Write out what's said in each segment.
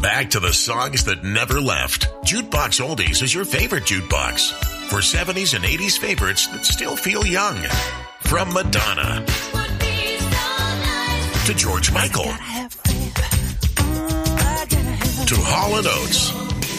Back to the songs that never left. Jukebox Oldies is your favorite jukebox. For 70s and 80s favorites that still feel young. From Madonna to George Michael to Hall & Oates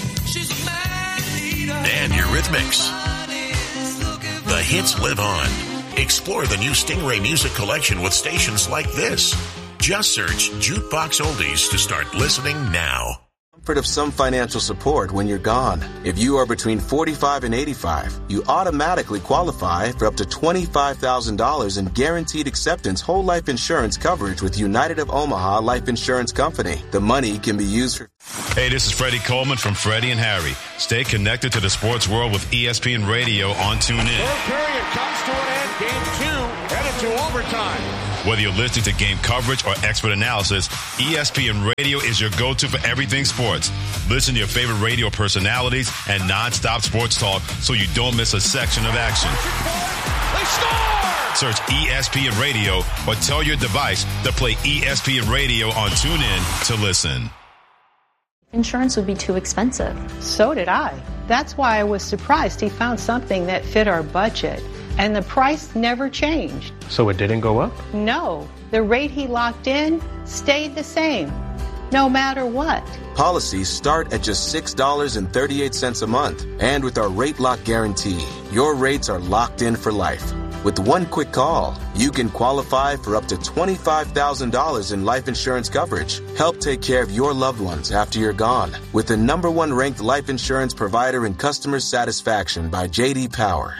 and Eurythmics. The hits live on. Explore the new Stingray Music Collection with stations like this. Just search Jukebox Oldies to start listening now. Comfort of some financial support when you're gone. If you are between 45 and 85, you automatically qualify for up to $25,000 in guaranteed acceptance whole life insurance coverage with United of Omaha Life Insurance Company. The money can be used for... Hey, this is Freddie Coleman from Freddie and Harry. Stay connected to the sports world with ESPN Radio on TuneIn. Third period comes to an end. Game 2 headed to overtime. Whether you're listening to game coverage or expert analysis, ESPN Radio is your go-to for everything sports. Listen to your favorite radio personalities and non-stop sports talk so you don't miss a section of action. They score! Search ESPN Radio or tell your device to play ESPN Radio on TuneIn to listen. Insurance would be too expensive. So did I. That's why I was surprised he found something that fit our budget. And the price never changed. So it didn't go up? No. The rate he locked in stayed the same, no matter what. Policies start at just $6.38 a month. And with our rate lock guarantee, your rates are locked in for life. With one quick call, you can qualify for up to $25,000 in life insurance coverage. Help take care of your loved ones after you're gone with the #1 ranked life insurance provider in customer satisfaction by J.D. Power.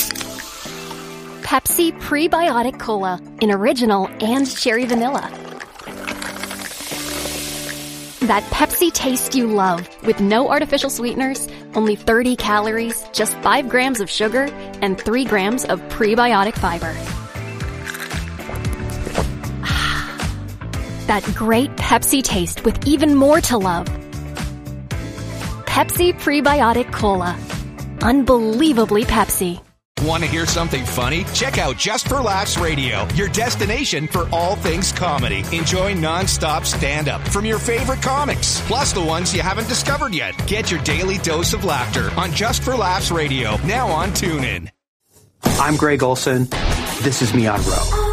Pepsi Prebiotic Cola in original and cherry vanilla. That Pepsi taste you love with no artificial sweeteners, only 30 calories, just 5 grams of sugar, and 3 grams of prebiotic fiber. That great Pepsi taste with even more to love. Pepsi Prebiotic Cola. Unbelievably Pepsi. Want to hear something funny? Check out Just for Laughs Radio, your destination for all things comedy. Enjoy non-stop stand-up from your favorite comics, plus the ones you haven't discovered yet. Get your daily dose of laughter on Just for Laughs Radio, now on TuneIn. I'm Greg Olson. This is Me on Row.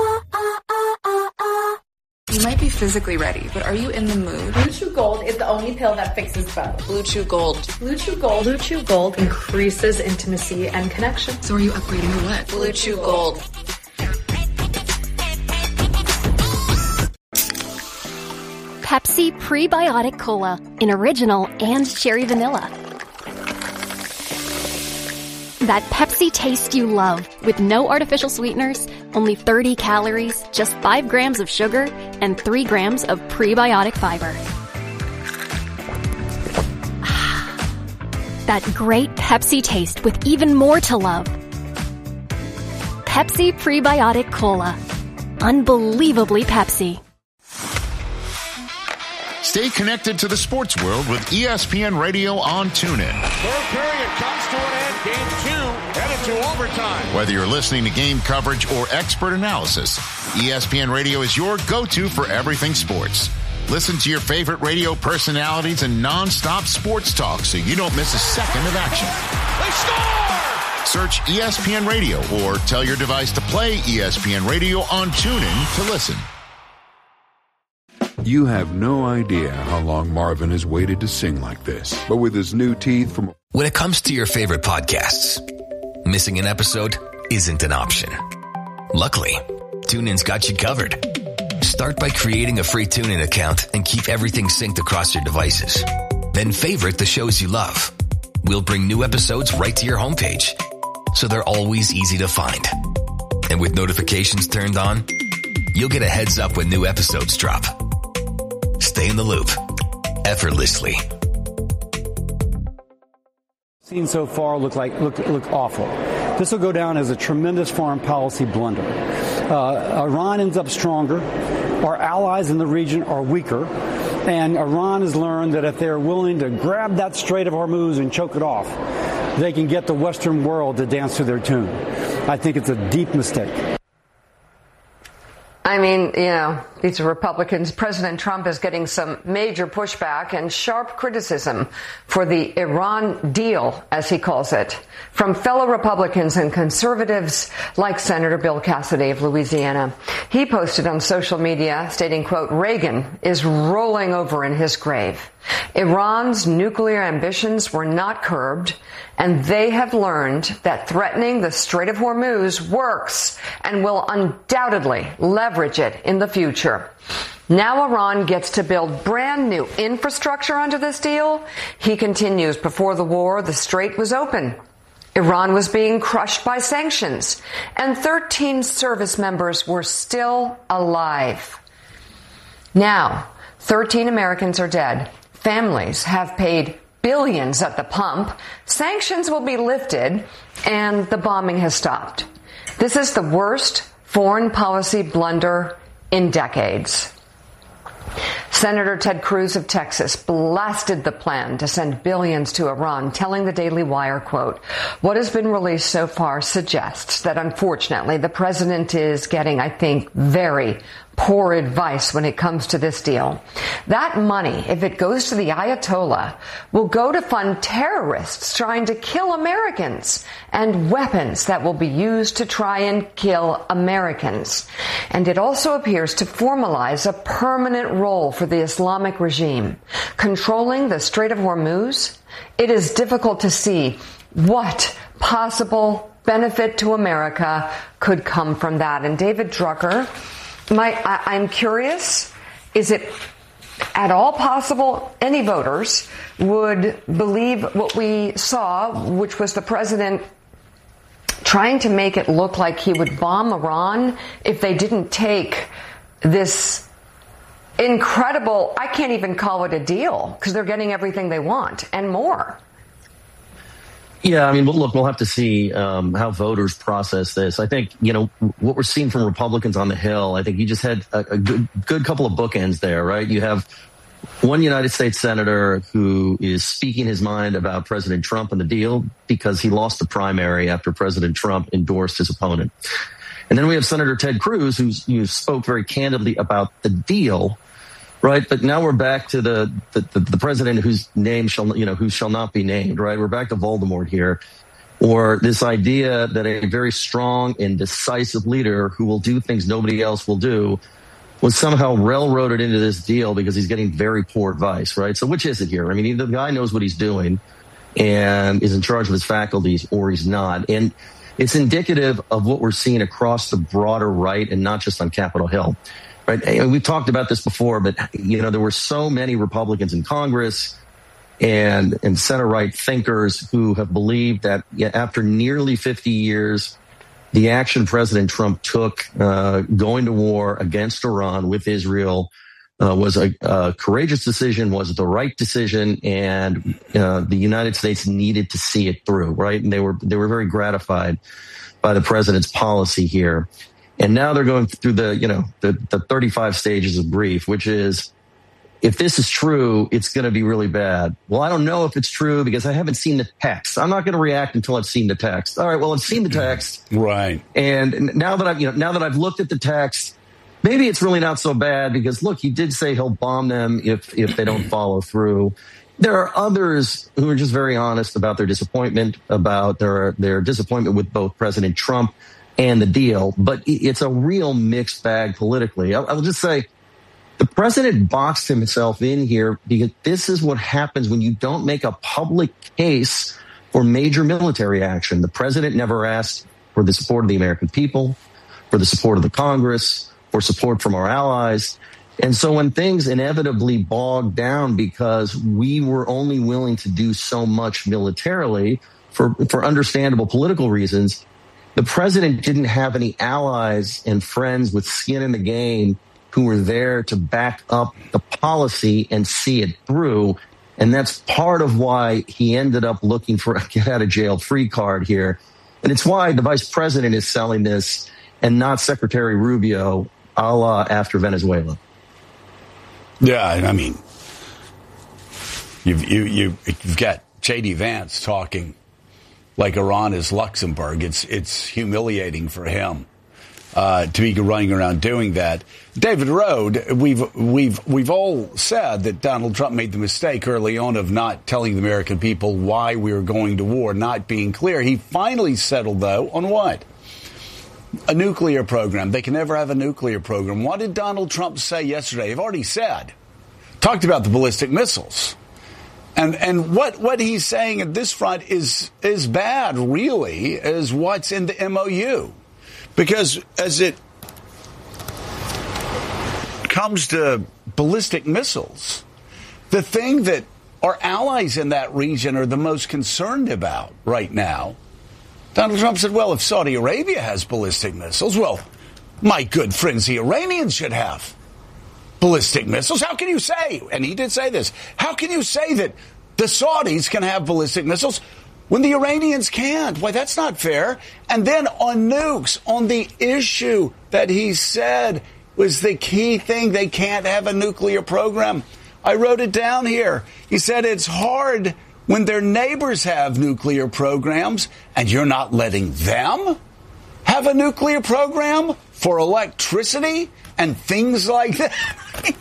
You might be physically ready, but are you in the mood? Blue Chew Gold is the only pill that fixes both. Blue Chew Gold. Blue Chew Gold. Blue Chew Gold increases intimacy and connection. So are you upgrading or what? Blue Chew Gold. Pepsi Prebiotic Cola in original and cherry vanilla. That Pepsi taste you love with no artificial sweeteners, only 30 calories, just 5 grams of sugar, and 3 grams of prebiotic fiber. That great Pepsi taste with even more to love. Pepsi Prebiotic Cola. Unbelievably Pepsi. Stay connected to the sports world with ESPN Radio on TuneIn. Third period comes to an end. Game 2 headed to overtime. Whether you're listening to game coverage or expert analysis, ESPN Radio is your go-to for everything sports. Listen to your favorite radio personalities and non-stop sports talk so you don't miss a second of action. They score! Search ESPN Radio or tell your device to play ESPN Radio on TuneIn to listen. You have no idea how long Marvin has waited to sing like this. But with his new teeth from... When it comes to your favorite podcasts, missing an episode isn't an option. Luckily, TuneIn's got you covered. Start by creating a free TuneIn account and keep everything synced across your devices. Then favorite the shows you love. We'll bring new episodes right to your homepage, so they're always easy to find. And with notifications turned on, you'll get a heads up when new episodes drop. Stay in the loop, effortlessly. Seen so far look awful. This will go down as a tremendous foreign policy blunder. Iran ends up stronger. Our allies in the region are weaker. And Iran has learned that if they're willing to grab that Strait of Hormuz and choke it off, they can get the Western world to dance to their tune. I think it's a deep mistake. I mean, these are Republicans. President Trump is getting some major pushback and sharp criticism for the Iran deal, as he calls it, from fellow Republicans and conservatives like Senator Bill Cassidy of Louisiana. He posted on social media stating, quote, Reagan is rolling over in his grave. Iran's nuclear ambitions were not curbed, and they have learned that threatening the Strait of Hormuz works and will undoubtedly leverage it in the future. Now Iran gets to build brand new infrastructure under this deal. He continues, before the war, the strait was open. Iran was being crushed by sanctions, and 13 service members were still alive. Now, 13 Americans are dead. Families have paid billions at the pump. Sanctions will be lifted, and the bombing has stopped. This is the worst foreign policy blunder in decades. Senator Ted Cruz of Texas blasted the plan to send billions to Iran, telling the Daily Wire, quote, what has been released so far suggests that, unfortunately, the president is getting, I think, very poor advice when it comes to this deal. That money, if it goes to the Ayatollah, will go to fund terrorists trying to kill Americans and weapons that will be used to try and kill Americans. And it also appears to formalize a permanent role for the Islamic regime. Controlling the Strait of Hormuz, it is difficult to see what possible benefit to America could come from that. And David Drucker, I'm curious, is it at all possible any voters would believe what we saw, which was the president trying to make it look like he would bomb Iran if they didn't take this incredible, I can't even call it a deal, because they're getting everything they want and more. Yeah, I mean, look, we'll have to see how voters process this. I think, what we're seeing from Republicans on the Hill, I think you just had a good couple of bookends there, right? You have one United States senator who is speaking his mind about President Trump and the deal because he lost the primary after President Trump endorsed his opponent. And then we have Senator Ted Cruz, who spoke very candidly about the deal, right? But now we're back to the president whose name who shall not be named, right? We're back to Voldemort here, or this idea that a very strong and decisive leader who will do things nobody else will do was somehow railroaded into this deal because he's getting very poor advice, right? So which is it here? I mean, either the guy knows what he's doing and is in charge of his faculties, or he's not. And it's indicative of what we're seeing across the broader right and not just on Capitol Hill. Right. And we've talked about this before, but, there were so many Republicans in Congress and center-right thinkers who have believed that after nearly 50 years, the action President Trump took going to war against Iran with Israel was a courageous decision, was the right decision, and the United States needed to see it through. Right. And they were very gratified by the president's policy here. And now they're going through the 35 stages of grief, which is, if this is true, it's going to be really bad. Well, I don't know if it's true because I haven't seen the text. I'm not going to react until I've seen the text. All right, well, I've seen the text. Right. And now that I've looked at the text, maybe it's really not so bad because, look, he did say he'll bomb them if they don't follow through. There are others who are just very honest about their disappointment, about their disappointment with both President Trump and the deal, but it's a real mixed bag politically. I'll just say the president boxed himself in here because this is what happens when you don't make a public case for major military action. The president never asked for the support of the American people, for the support of the Congress, for support from our allies. And so when things inevitably bogged down because we were only willing to do so much militarily for understandable political reasons, the president didn't have any allies and friends with skin in the game who were there to back up the policy and see it through. And that's part of why he ended up looking for a get-out-of-jail-free card here. And it's why the vice president is selling this and not Secretary Rubio, a la after Venezuela. Yeah, I mean, you've got J.D. Vance talking like Iran is Luxembourg. It's humiliating for him. to be running around doing that. David Rode, we've all said that Donald Trump made the mistake early on of not telling the American people why we were going to war, not being clear. He finally settled, though, on what? A nuclear program. They can never have a nuclear program. What did Donald Trump say yesterday? I've already said. Talked about the ballistic missiles. And what he's saying at this front is bad, really, is what's in the MOU. Because as it comes to ballistic missiles, the thing that our allies in that region are the most concerned about right now, Donald Trump said, well, if Saudi Arabia has ballistic missiles, well, my good friends, the Iranians should have ballistic missiles. How can you say, and he did say this, how can you say that the Saudis can have ballistic missiles when the Iranians can't? Why, that's not fair. And then on nukes, on the issue that he said was the key thing, they can't have a nuclear program. I wrote it down here. He said it's hard when their neighbors have nuclear programs and you're not letting them have a nuclear program for electricity and things like that.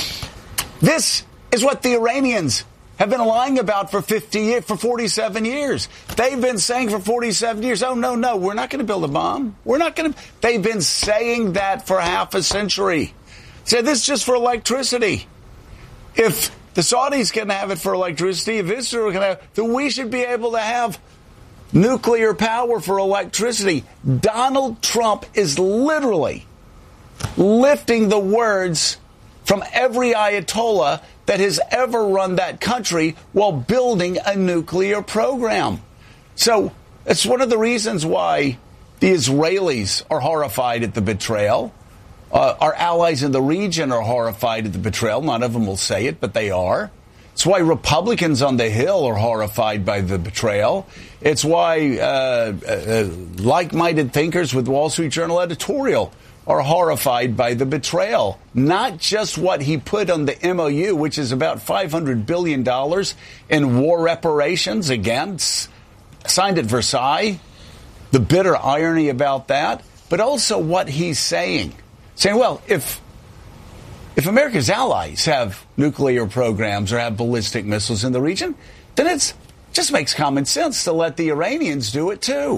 This is what the Iranians have been lying about for 47 years. They've been saying for 47 years, oh, no, we're not going to build a bomb. We're not going to. They've been saying that for half a century. Said this is just for electricity. If the Saudis can have it for electricity, if Israel can have it, then we should be able to have nuclear power for electricity. Donald Trump is literally lifting the words from every Ayatollah that has ever run that country while building a nuclear program. So it's one of the reasons why the Israelis are horrified at the betrayal. Our allies in the region are horrified at the betrayal. None of them will say it, but they are. It's why Republicans on the Hill are horrified by the betrayal. It's why like-minded thinkers with Wall Street Journal editorial are horrified by the betrayal. Not just what he put on the MOU, which is about $500 billion in war reparations, again, signed at Versailles, the bitter irony about that, but also what he's saying. Saying, well, if America's allies have nuclear programs or have ballistic missiles in the region, then it just makes common sense to let the Iranians do it too.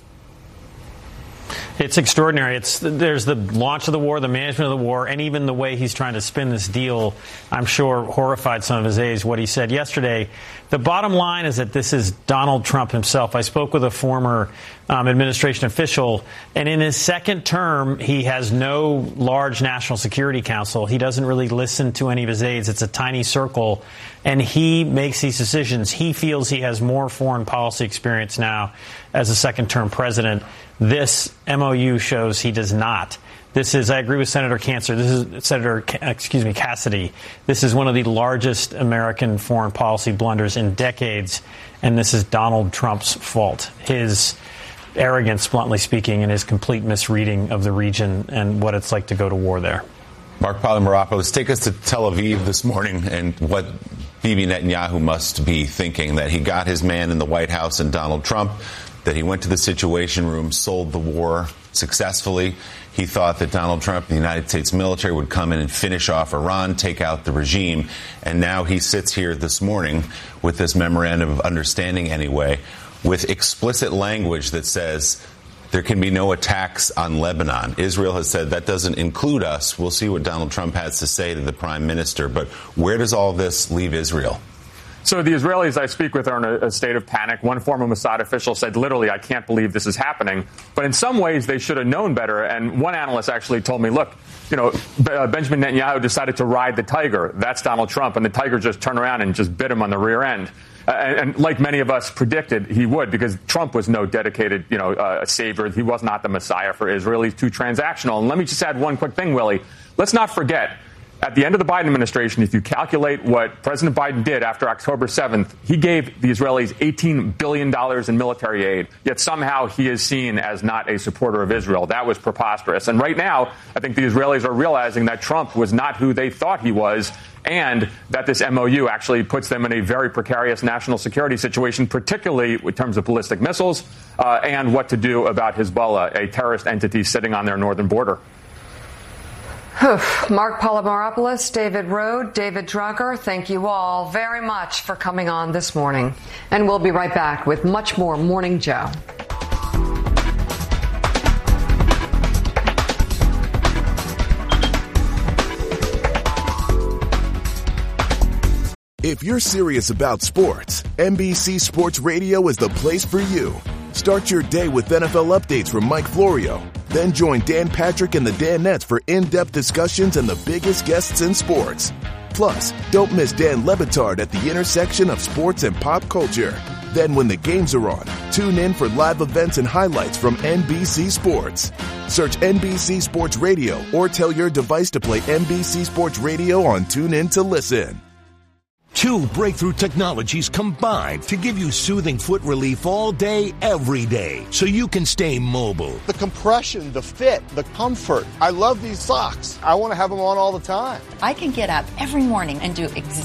It's extraordinary. There's the launch of the war, the management of the war, and even the way he's trying to spin this deal, I'm sure, horrified some of his aides, what he said yesterday. The bottom line is that this is Donald Trump himself. I spoke with a former administration official, and in his second term, he has no large national security council. He doesn't really listen to any of his aides. It's a tiny circle, and he makes these decisions. He feels he has more foreign policy experience now as a second-term president. This MOU shows he does not. I agree with Senator Cassidy. This is one of the largest American foreign policy blunders in decades, and this is Donald Trump's fault. His arrogance, bluntly speaking, and his complete misreading of the region and what it's like to go to war there. Mark Polymeropoulos, take us to Tel Aviv this morning and what Bibi Netanyahu must be thinking, that he got his man in the White House and Donald Trump, that he went to the Situation Room, sold the war successfully. He thought that Donald Trump and the United States military would come in and finish off Iran, take out the regime. And now he sits here this morning with this memorandum of understanding anyway, with explicit language that says there can be no attacks on Lebanon. Israel has said that doesn't include us. We'll see what Donald Trump has to say to the prime minister. But where does all this leave Israel? So the Israelis I speak with are in a state of panic. One former Mossad official said, literally, I can't believe this is happening. But in some ways, they should have known better. And one analyst actually told me, look, Benjamin Netanyahu decided to ride the tiger. That's Donald Trump. And the tiger just turned around and just bit him on the rear end. And like many of us predicted he would, because Trump was no dedicated, savior. He was not the Messiah for Israel. He's too transactional. And let me just add one quick thing, Willie. Let's not forget, At the end of the Biden administration, if you calculate what President Biden did after October 7th, he gave the Israelis $18 billion in military aid, yet somehow he is seen as not a supporter of Israel. That was preposterous. And right now, I think the Israelis are realizing that Trump was not who they thought he was, and that this MOU actually puts them in a very precarious national security situation, particularly in terms of ballistic missiles and what to do about Hezbollah, a terrorist entity sitting on their northern border. Mark Polymeropoulos, David Rode, David Drucker, thank you all very much for coming on this morning. And we'll be right back with much more Morning Joe. If you're serious about sports, NBC Sports Radio is the place for you. Start your day with NFL updates from Mike Florio. Then join Dan Patrick and the Danettes for in-depth discussions and the biggest guests in sports. Plus, don't miss Dan Le Batard at the intersection of sports and pop culture. Then when the games are on, tune in for live events and highlights from NBC Sports. Search NBC Sports Radio or tell your device to play NBC Sports Radio on TuneIn to listen. Two breakthrough technologies combined to give you soothing foot relief all day, every day, so you can stay mobile. The compression, the fit, the comfort. I love these socks. I want to have them on all the time. I can get up every morning and do exactly